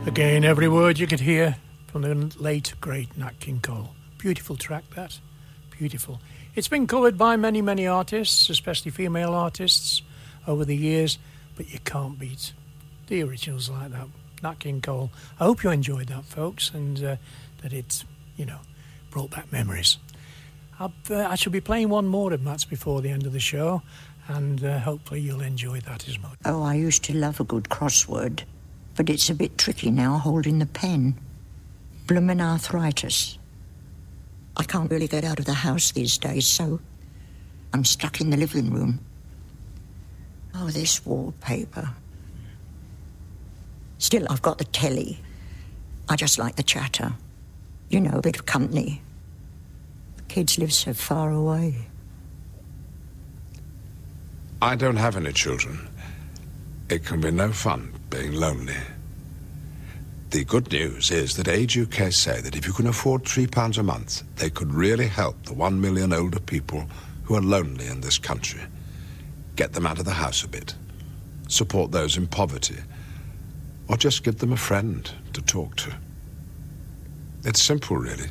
Again, every word you could hear from the late, great Nat King Cole. Beautiful track, that. Beautiful. It's been covered by many, many artists, especially female artists, over the years, but you can't beat the originals like that. Nat King Cole. I hope you enjoyed that, folks, and that it, brought back memories. I shall be playing one more of Matt's before the end of the show, and hopefully you'll enjoy that as much. Oh, I used to love a good crossword, but it's a bit tricky now holding the pen. Bloomin' arthritis. I can't really get out of the house these days, so I'm stuck in the living room. Oh, this wallpaper. Still, I've got the telly. I just like the chatter. A bit of company. The kids live so far away. I don't have any children. It can be no fun being lonely. The good news is that Age UK say that if you can afford £3 a month, they could really help the 1 million older people who are lonely in this country. Get them out of the house a bit. Support those in poverty. Or just give them a friend to talk to. It's simple, really.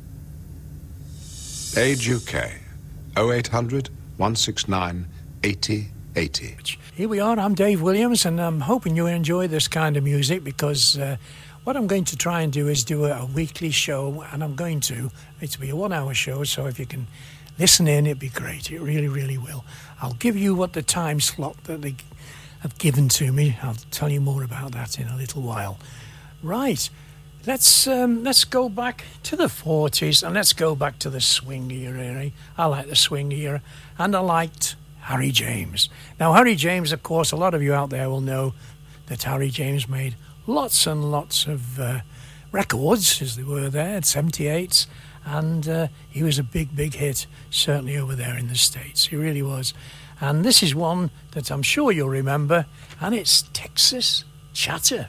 Age UK, 0800 169 8080. Here we are, I'm Dave Williams, and I'm hoping you enjoy this kind of music because what I'm going to try and do is do a weekly show, and it'll be a 1 hour show, so if you can listen in, it'd be great. It really, really will. I'll give you what the time slot that they have given to me. I'll tell you more about that in a little while. Right, let's go back to the 40s, and let's go back to the swing era. I like the swing era, and I liked Harry James. Now, Harry James, of course, a lot of you out there will know that Harry James made lots and lots of records, as they were there, 78s, and he was a big, big hit, certainly over there in the States. He really was. And this is one that I'm sure you'll remember, and it's Texas Chatter.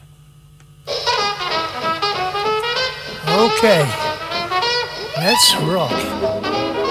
Okay, let's rock.